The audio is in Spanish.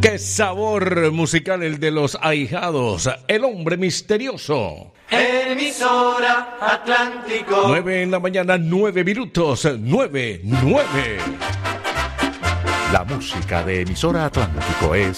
Qué sabor musical el de Los Ahijados, El Hombre Misterioso. Emisora Atlántico. 9 en la mañana, 9 minutos, 9. La música de Emisora Atlántico es